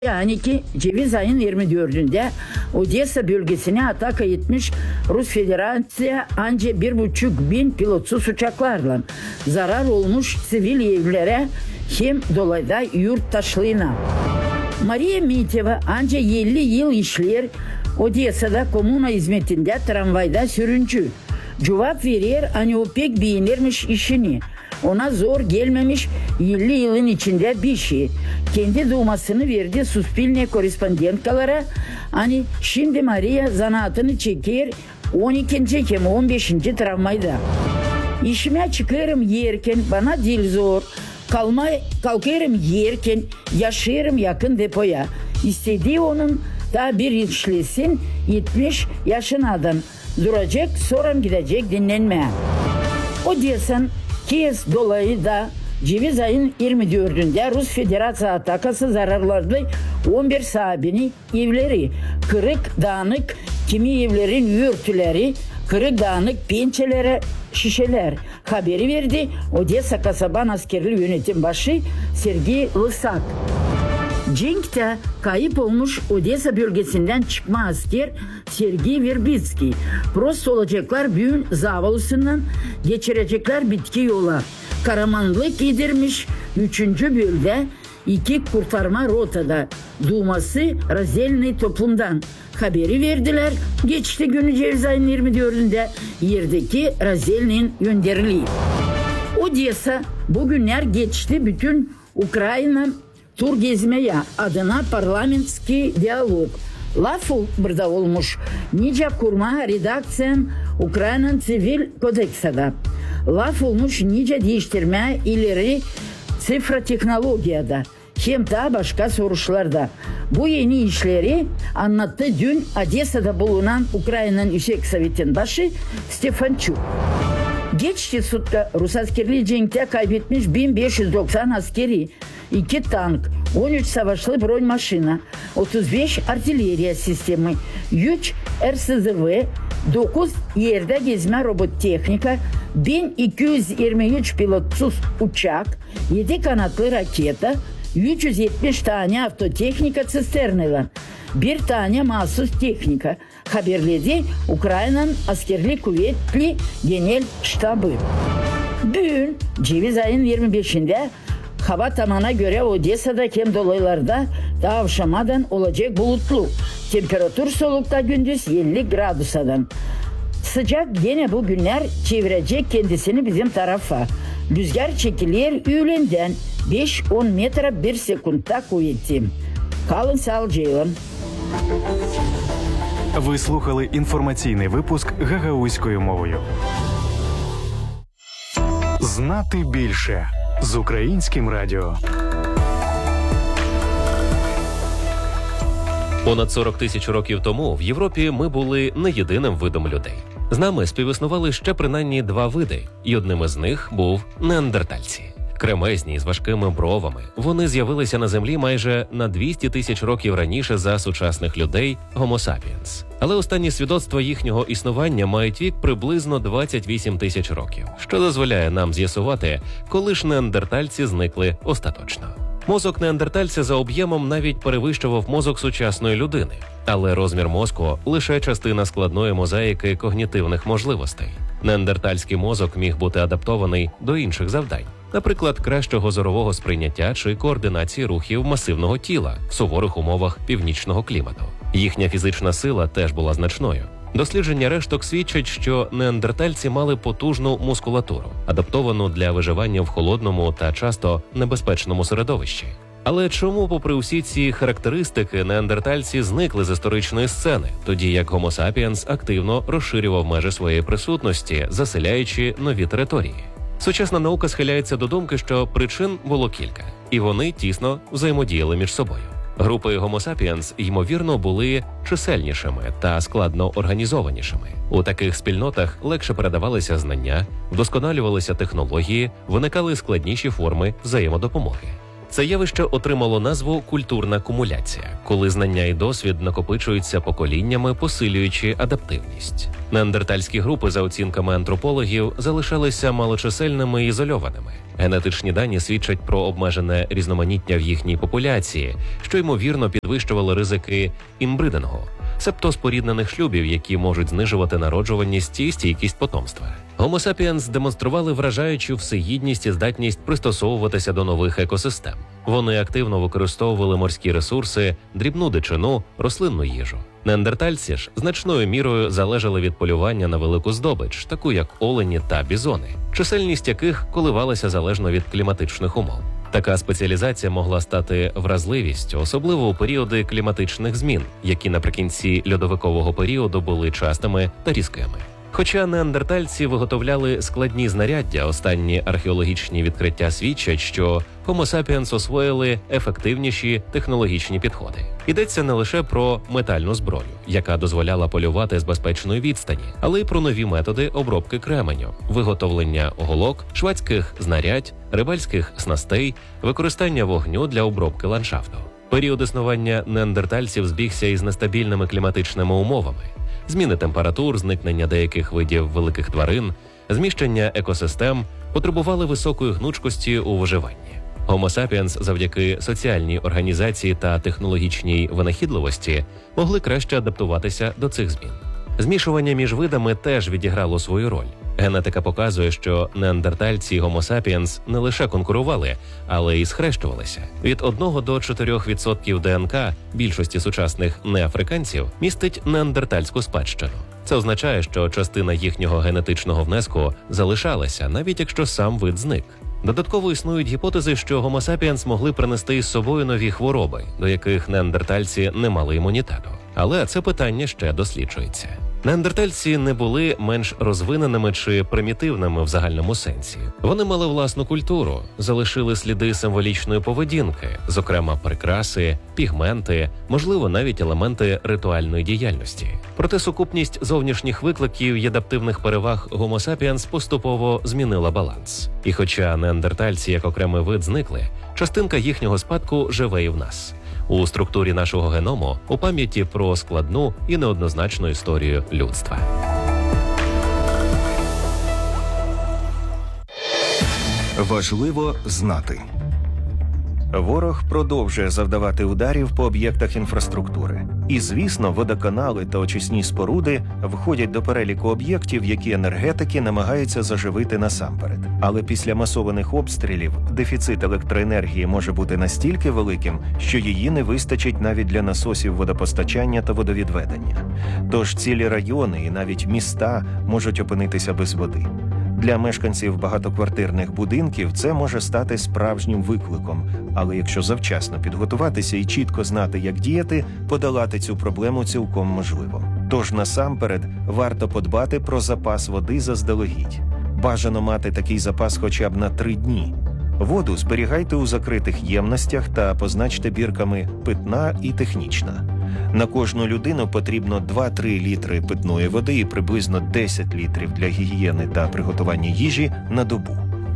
Yani ki ceviz ayın 24'ünde Odessa bölgesine ataka etmiş Rus Federasyonu ancak 1.500 pilotsuz uçaklarla zarar olmuş sivil evlere hem dolayda yurttaşlığına. Maria Miteva ancak 50 yıl işler Odessa'da komuna hizmetinde tramvayda sürüncü. Cevap verir hani o pek beğenirmiş işini. Ona zor gelmemiş 50 yılın içinde bir şey. Kendi doğmasını verdi Suspilne korespondentkalara. Hani şimdi Maria zanaatını çeker 12. hem 15. travmayda. İşime çıkarım yerken bana dil zor. Kalkarım yerken yaşarım yakın depoya. İstediği onun da bir işlesin 70 yaşınadan. Duracak sonra gidecek dinlenmeye. Odessa'nın Kiev dolayı da ceviz ayın 24'ünde Rus Federasyonu atakası zararladı 11 sahibi evleri, kırık dağınık kimi evlerin yürtüleri, kırık dağınık pençelere şişeler haberi verdi. Odessa Kasaban Askerli Yönetim Başı Sergey Lysak. Cenk'te kayıp olmuş Odessa bölgesinden çıkma asker Sergey Verbitsky. Prost olacaklar büyün zavalısından geçirecekler bitki yola. Karamanlık yedirmiş 3. bölde 2 kurtarma rotada. Duması Razelny toplumdan. Haberi verdiler. Geçti günü ceviz ayın 24'ünde yerdeki Razelny'nin gönderiliği. Odessa bugünler geçti bütün Ukrayna tur gezmeye adına parlamentski diyalog. Laf burada olmuş. Nice kurma redaksiyon Ukrayna'nın sivil kodeksada. Laf olmuş nice değiştirme ileri sifra teknolojiyada. Hem de başka soruşlarda. Bu yeni işleri anlattı dün Odessa'da bulunan Ukrayna'nın Yüksek Sovet'in başı Stefanchuk. Geçti sutka Rus askerliği Cenk'te kaybetmiş 1590 askeri, 2 tank, 13 savaşlı bron maşina, 35 artilleriya sistemi, 3 RSZV, 9 yerde gezme robot teknika, 1223 pilotsuz uçak, 7 kanatlı raketa, 370 tane avtotehnika sisterneler, 1 tane mahsus teknika haberledi Ukrayna'nın askerlik kuvvetli genel ştabı. Bugün ceviz ayın 25'inde hava tamana göre Odessa'da hem dolaylarda da akşamadan olacak bulutlu. Temperatur solukta gündüz 50 gradusadan. Sıcak gene bu günler çevirecek kendisini bizim tarafa. Rüzgar çekilir öğlenden 5-10 metre bir sekundta kuvveti. Kalın sağlıcakla. Ви слухали інформаційний випуск гагаузькою мовою. Знати більше з Українським радіо. Понад 40 тисяч років тому в Європі ми були не єдиним видом людей. З нами співіснували ще принаймні 2 види, і одним із них був неандертальці. Кремезні, з важкими бровами. Вони з'явилися на Землі майже на 200 тисяч років раніше за сучасних людей Homo sapiens. Але останні свідоцтва їхнього існування мають вік приблизно 28 тисяч років, що дозволяє нам з'ясувати, коли ж неандертальці зникли остаточно. Мозок неандертальця за об'ємом навіть перевищував мозок сучасної людини, але розмір мозку – лише частина складної мозаїки когнітивних можливостей. Неандертальський мозок міг бути адаптований до інших завдань. Наприклад, кращого зорового сприйняття чи координації рухів масивного тіла в суворих умовах північного клімату. Їхня фізична сила теж була значною. Дослідження решток свідчать, що неандертальці мали потужну мускулатуру, адаптовану для виживання в холодному та часто небезпечному середовищі. Але чому, попри усі ці характеристики, неандертальці зникли з історичної сцени, тоді як Homo sapiens активно розширював межі своєї присутності, заселяючи нові території? Сучасна наука схиляється до думки, що причин було кілька, і вони тісно взаємодіяли між собою. Групи Homo sapiens, ймовірно, були чисельнішими та складно організованішими. У таких спільнотах легше передавалися знання, вдосконалювалися технології, виникали складніші форми взаємодопомоги. Це явище отримало назву «культурна кумуляція», коли знання і досвід накопичуються поколіннями, посилюючи адаптивність. Неандертальські групи, за оцінками антропологів, залишалися малочисельними і ізольованими. Генетичні дані свідчать про обмежене різноманіття в їхній популяції, що ймовірно підвищувало ризики інбридингу, себто споріднених шлюбів, які можуть знижувати народжуваність і стійкість потомства. Homo sapiens демонстрували вражаючу всеїдність і здатність пристосовуватися до нових екосистем. Вони активно використовували морські ресурси, дрібну дичину, рослинну їжу. Неандертальці ж значною мірою залежали від полювання на велику здобич, таку як олені та бізони, чисельність яких коливалася залежно від кліматичних умов. Така спеціалізація могла стати вразливістю, особливо у періоди кліматичних змін, які наприкінці льодовикового періоду були частими та різкими. Хоча неандертальці виготовляли складні знаряддя, останні археологічні відкриття свідчать, що Homo sapiens освоїли ефективніші технологічні підходи. Йдеться не лише про метальну зброю, яка дозволяла полювати з безпечної відстані, але й про нові методи обробки кременю, виготовлення голок, швадських знарядь, рибальських снастей, використання вогню для обробки ландшафту. Період існування неандертальців збігся із нестабільними кліматичними умовами. Зміни температур, зникнення деяких видів великих тварин, зміщення екосистем потребували високої гнучкості у виживанні. Homo sapiens завдяки соціальній організації та технологічній винахідливості могли краще адаптуватися до цих змін. Змішування між видами теж відіграло свою роль. Генетика показує, що неандертальці і Homo sapiens не лише конкурували, але й схрещувалися. Від 1 до 4% ДНК більшості сучасних неафриканців містить неандертальську спадщину. Це означає, що частина їхнього генетичного внеску залишалася, навіть якщо сам вид зник. Додатково існують гіпотези, що Homo sapiens могли принести із собою нові хвороби, до яких неандертальці не мали імунітету. Але це питання ще досліджується. Неандертальці не були менш розвиненими чи примітивними в загальному сенсі. Вони мали власну культуру, залишили сліди символічної поведінки, зокрема прикраси, пігменти, можливо, навіть елементи ритуальної діяльності. Проте сукупність зовнішніх викликів і адаптивних переваг Homo sapiens поступово змінила баланс. І хоча неандертальці як окремий вид зникли, частинка їхнього спадку живе і в нас. У структурі нашого геному, у пам'яті про складну і неоднозначну історію людства. Важливо знати. Ворог продовжує завдавати ударів по об'єктах інфраструктури. І, звісно, водоканали та очисні споруди входять до переліку об'єктів, які енергетики намагаються заживити насамперед. Але після масованих обстрілів дефіцит електроенергії може бути настільки великим, що її не вистачить навіть для насосів водопостачання та водовідведення. Тож цілі райони і навіть міста можуть опинитися без води. Для мешканців багатоквартирних будинків це може стати справжнім викликом, але якщо завчасно підготуватися і чітко знати, як діяти, подолати цю проблему цілком можливо. Тож насамперед варто подбати про запас води заздалегідь. Бажано мати такий запас хоча б на 3 дні. Воду зберігайте у закритих ємностях та позначте бірками «питна» і «технічна». На кожну людину потрібно 2-3 літри питної води і приблизно 10 літрів для гігієни та приготування їжі на добу.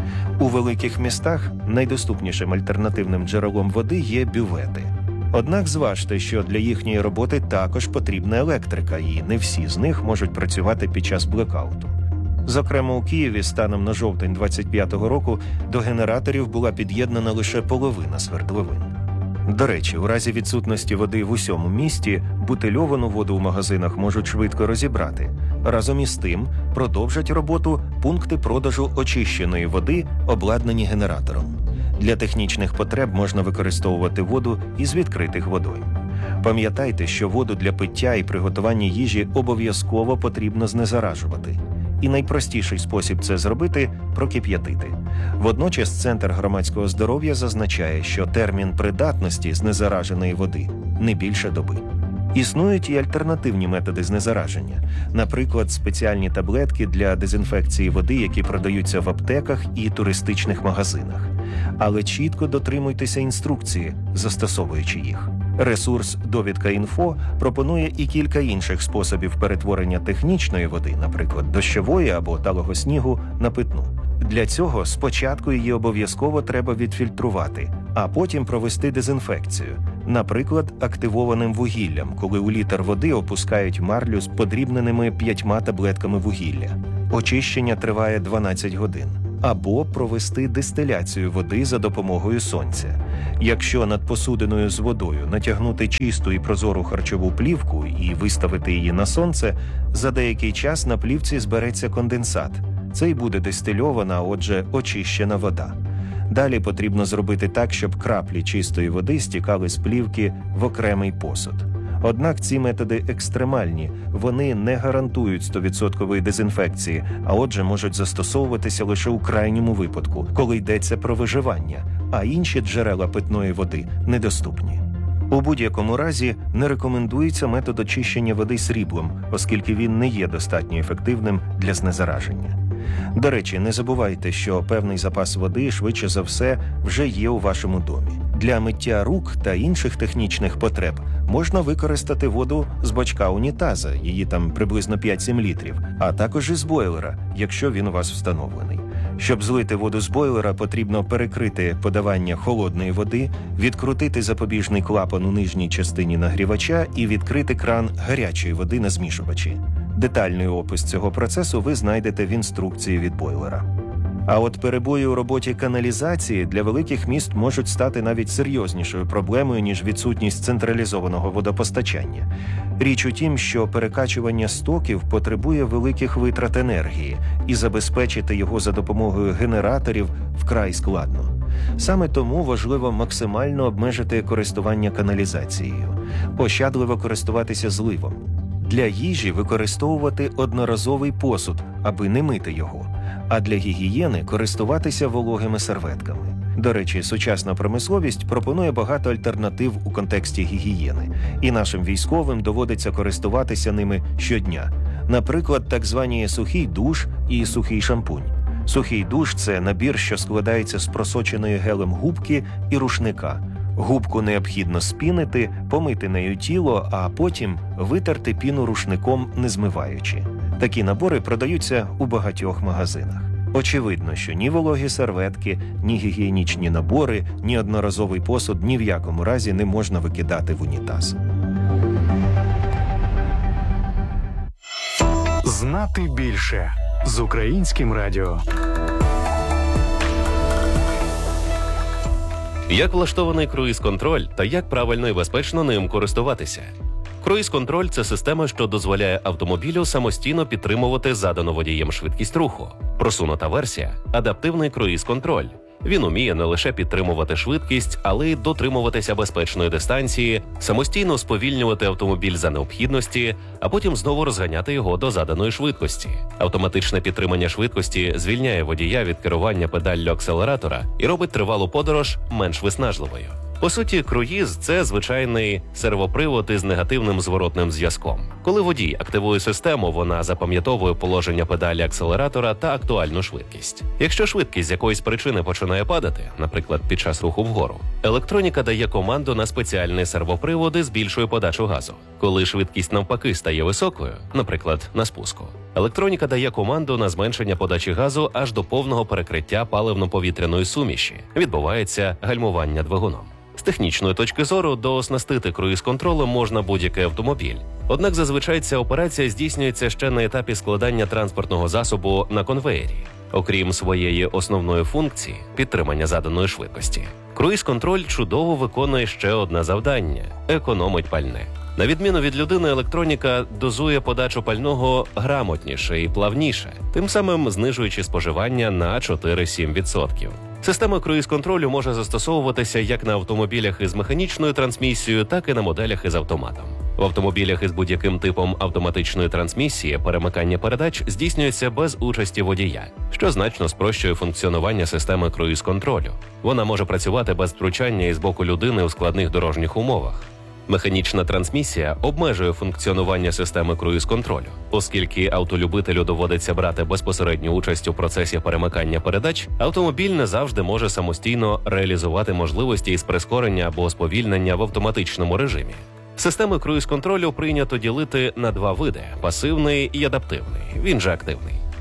У великих містах найдоступнішим альтернативним джерелом води є бювети. Однак зважте, що для їхньої роботи також потрібна електрика, і не всі з них можуть працювати під час блекауту. Зокрема, у Києві станом на жовтень 25-го року до генераторів була під'єднана лише половина свердловин. До речі, у разі відсутності води в усьому місті бутильовану воду в магазинах можуть швидко розібрати. Разом із тим продовжать роботу пункти продажу очищеної води, обладнані генератором. Для технічних потреб можна використовувати воду із відкритих водойм. Пам'ятайте, що воду для пиття і приготування їжі обов'язково потрібно знезаражувати. І найпростіший спосіб це зробити – прокип'ятити. Водночас Центр громадського здоров'я зазначає, що термін придатності знезараженої води – не більше доби. Існують і альтернативні методи знезараження, наприклад, спеціальні таблетки для дезінфекції води, які продаються в аптеках і туристичних магазинах. Але чітко дотримуйтеся інструкції, застосовуючи їх. Ресурс «Довідка.Інфо» пропонує і кілька інших способів перетворення технічної води, наприклад, дощової або талого снігу, на питну. Для цього спочатку її обов'язково треба відфільтрувати, а потім провести дезінфекцію, наприклад, активованим вугіллям, коли у літр води опускають марлю з подрібненими 5 таблетками вугілля. Очищення триває 12 годин. Або провести дистиляцію води за допомогою сонця. Якщо над посудиною з водою натягнути чисту і прозору харчову плівку і виставити її на сонце, за деякий час на плівці збереться конденсат. Це й буде дистильована, а отже, очищена вода. Далі потрібно зробити так, щоб краплі чистої води стікали з плівки в окремий посуд. Однак ці методи екстремальні, вони не гарантують 100% дезінфекції, а отже можуть застосовуватися лише у крайньому випадку, коли йдеться про виживання, а інші джерела питної води недоступні. У будь-якому разі не рекомендується метод очищення води сріблом, оскільки він не є достатньо ефективним для знезараження. До речі, не забувайте, що певний запас води, швидше за все, вже є у вашому домі. Для миття рук та інших технічних потреб можна використати воду з бачка унітаза, її там приблизно 5-7 літрів, а також із бойлера, якщо він у вас встановлений. Щоб злити воду з бойлера, потрібно перекрити подавання холодної води, відкрутити запобіжний клапан у нижній частині нагрівача і відкрити кран гарячої води на змішувачі. Детальний опис цього процесу ви знайдете в інструкції від бойлера. А от перебої у роботі каналізації для великих міст можуть стати навіть серйознішою проблемою, ніж відсутність централізованого водопостачання. Річ у тім, що перекачування стоків потребує великих витрат енергії, і забезпечити його за допомогою генераторів вкрай складно. Саме тому важливо максимально обмежити користування каналізацією, ощадливо користуватися зливом. Для їжі використовувати одноразовий посуд, аби не мити його, а для гігієни користуватися вологими серветками. До речі, сучасна промисловість пропонує багато альтернатив у контексті гігієни, і нашим військовим доводиться користуватися ними щодня. Наприклад, так звані сухий душ і сухий шампунь. Сухий душ – це набір, що складається з просоченої гелем губки і рушника. Губку необхідно спінити, помити нею тіло, а потім витерти піну рушником, не змиваючи. Такі набори продаються у багатьох магазинах. Очевидно, що ні вологі серветки, ні гігієнічні набори, ні одноразовий посуд ні в якому разі не можна викидати в унітаз. Знати більше з Українським радіо. Як влаштований круїз-контроль та як правильно і безпечно ним користуватися? Круїз-контроль – це система, що дозволяє автомобілю самостійно підтримувати задану водієм швидкість руху. Просунута версія – адаптивний круїз-контроль. Він уміє не лише підтримувати швидкість, але й дотримуватися безпечної дистанції, самостійно сповільнювати автомобіль за необхідності, а потім знову розганяти його до заданої швидкості. Автоматичне підтримання швидкості звільняє водія від керування педаллю акселератора і робить тривалу подорож менш виснажливою. По суті, круїз – це звичайний сервопривод із негативним зворотним зв'язком. Коли водій активує систему, вона запам'ятовує положення педалі акселератора та актуальну швидкість. Якщо швидкість з якоїсь причини починає падати, наприклад, під час руху вгору, електроніка дає команду на спеціальний сервопривод і збільшує подачу газу. Коли швидкість навпаки стає високою, наприклад, на спуску, електроніка дає команду на зменшення подачі газу аж до повного перекриття паливно-повітряної суміші. Відбувається гальмування двигуном. З технічної точки зору, дооснастити круїз-контролем можна будь-який автомобіль. Однак зазвичай ця операція здійснюється ще на етапі складання транспортного засобу на конвеєрі. Окрім своєї основної функції – підтримання заданої швидкості, круїз-контроль чудово виконує ще одне завдання – економить пальне. На відміну від людини, електроніка дозує подачу пального грамотніше і плавніше, тим самим знижуючи споживання на 4-7%. Система круїз-контролю може застосовуватися як на автомобілях із механічною трансмісією, так і на моделях із автоматом. В автомобілях із будь-яким типом автоматичної трансмісії перемикання передач здійснюється без участі водія, що значно спрощує функціонування системи круїз-контролю. Вона може працювати без втручання із боку людини у складних дорожніх умовах. Механічна трансмісія обмежує функціонування системи круїз-контролю, оскільки автолюбителю доводиться брати безпосередню участь у процесі перемикання передач, автомобіль не завжди може самостійно реалізувати можливості із прискорення або сповільнення в автоматичному режимі. Системи круїз-контролю прийнято ділити на два види – пасивний і адаптивний, він же активний.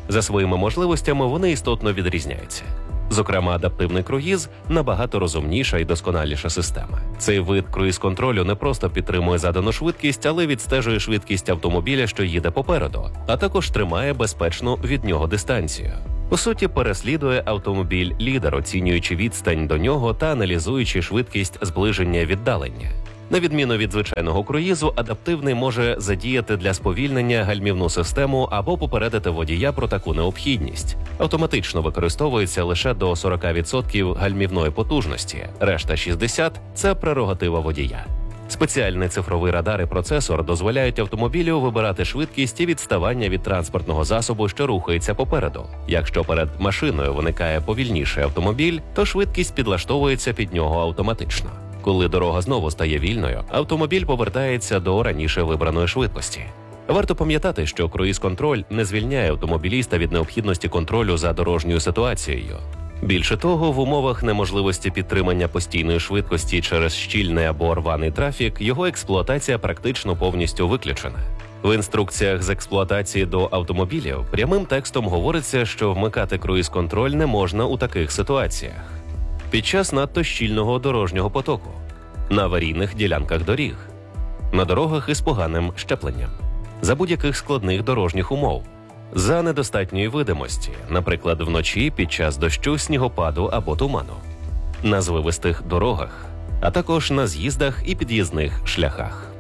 За своїми можливостями вони істотно відрізняються. Зокрема, адаптивний круїз – набагато розумніша і досконаліша система. Цей вид круїз-контролю не просто підтримує задану швидкість, але відстежує швидкість автомобіля, що їде попереду, а також тримає безпечну від нього дистанцію. По суті, переслідує автомобіль-лідер, оцінюючи відстань до нього та аналізуючи швидкість зближення віддалення. На відміну від звичайного круїзу, адаптивний може задіяти для сповільнення гальмівну систему або попередити водія про таку необхідність. Автоматично використовується лише до 40% гальмівної потужності, решта 60% – це прерогатива водія. Спеціальний цифровий радар і процесор дозволяють автомобілю вибирати швидкість і відставання від транспортного засобу, що рухається попереду. Якщо перед машиною виникає повільніший автомобіль, то швидкість підлаштовується під нього автоматично. Коли дорога знову стає вільною, автомобіль повертається до раніше вибраної швидкості. Варто пам'ятати, що круїз-контроль не звільняє автомобіліста від необхідності контролю за дорожньою ситуацією. Більше того, в умовах неможливості підтримання постійної швидкості через щільний або рваний трафік, його експлуатація практично повністю виключена. В інструкціях з експлуатації до автомобілів прямим текстом говориться, що вмикати круїз-контроль не можна у таких ситуаціях. Під час надто щільного дорожнього потоку, на аварійних ділянках доріг, на дорогах із поганим щепленням, за будь-яких складних дорожніх умов, за недостатньої видимості, наприклад, вночі під час дощу, снігопаду або туману, на звивистих дорогах, а також на з'їздах і під'їзних шляхах.